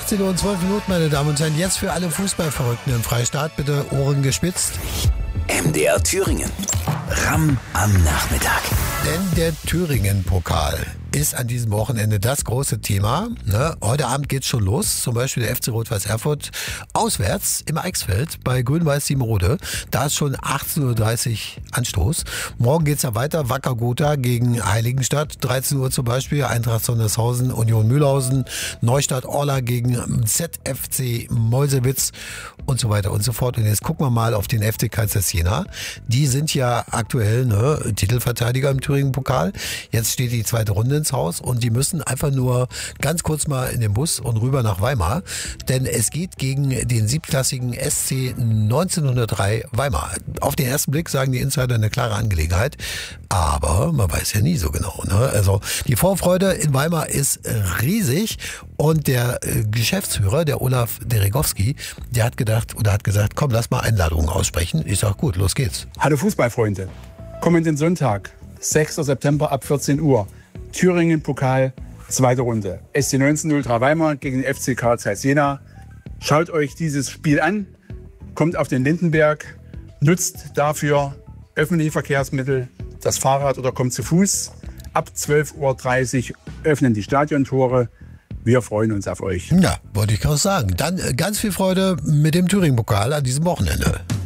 18 Uhr und 12 Minuten, meine Damen und Herren. Jetzt für alle Fußballverrückten im Freistaat. Bitte Ohren gespitzt. MDR Thüringen. Ramm am Nachmittag. Denn der Thüringen-Pokal ist an diesem Wochenende das große Thema. Heute Abend geht's schon los. Zum Beispiel der FC Rot-Weiß Erfurt auswärts im Eichsfeld bei Grün-Weiß Siebenrode. Da ist schon 18.30 Uhr Anstoß. Morgen geht's ja weiter. Wacker Gotha gegen Heiligenstadt. 13 Uhr zum Beispiel. Eintracht Sondershausen, Union Mühlhausen. Neustadt Orla gegen ZFC Meuselwitz und so weiter und so fort. Und jetzt gucken wir mal auf den FC Kaisers Jena. Die sind ja aktuell Titelverteidiger im Thüringen-Pokal. Jetzt steht die zweite Runde ins Haus und die müssen einfach nur ganz kurz mal in den Bus und rüber nach Weimar, denn es geht gegen den siebtklassigen SC 1903 Weimar. Auf den ersten Blick sagen die Insider eine klare Angelegenheit, aber man weiß ja nie so genau. Also die Vorfreude in Weimar ist riesig und der Geschäftsführer, der Olaf Derigowski, der hat gesagt, komm, lass mal Einladungen aussprechen. Ich sag, gut, los geht's. Hallo Fußballfreunde, kommenden Sonntag, 6. September ab 14 Uhr. Thüringen-Pokal, zweite Runde. SC 1903 Weimar gegen den FC Karl Zeiss Jena. Schaut euch dieses Spiel an, kommt auf den Lindenberg, nutzt dafür öffentliche Verkehrsmittel, das Fahrrad oder kommt zu Fuß. Ab 12.30 Uhr öffnen die Stadiontore. Wir freuen uns auf euch. Ja, wollte ich gerade sagen. Dann ganz viel Freude mit dem Thüringen-Pokal an diesem Wochenende.